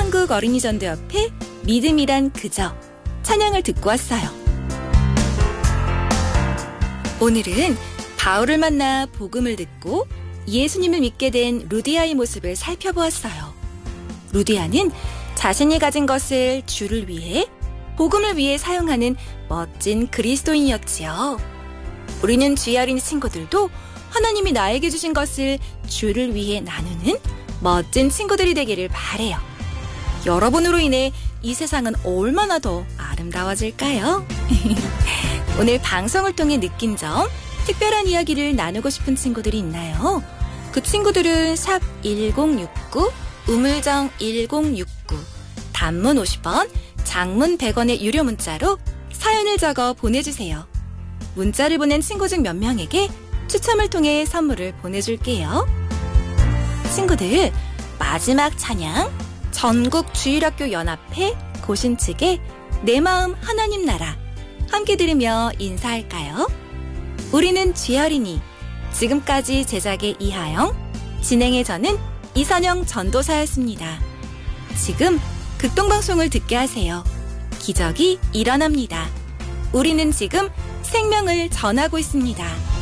한국 어린이전도 옆에 믿음이란 그저 찬양을 듣고 왔어요. 오늘은 바울을 만나 복음을 듣고 예수님을 믿게 된 루디아의 모습을 살펴보았어요. 루디아는 자신이 가진 것을 주를 위해, 복음을 위해 사용하는 멋진 그리스도인이었지요. 우리는 주의 어린 친구들도 하나님이 나에게 주신 것을 주를 위해 나누는 멋진 친구들이 되기를 바라요. 여러분으로 인해 이 세상은 얼마나 더 아름다워질까요? 오늘 방송을 통해 느낀 점, 특별한 이야기를 나누고 싶은 친구들이 있나요? 그 친구들은 샵 1069, 우물정 1069, 단문 50원, 장문 100원의 유료 문자로 사연을 적어 보내주세요. 문자를 보낸 친구 중 몇 명에게 추첨을 통해 선물을 보내줄게요. 친구들, 마지막 찬양, 전국주일학교연합회 고신측의 내 마음 하나님 나라 함께 들으며 인사할까요? 우리는 주의 어린이, 지금까지 제작의 이하영, 진행의 저는 이선영 전도사였습니다. 지금 극동방송을 듣게 하세요. 기적이 일어납니다. 우리는 지금 생명을 전하고 있습니다.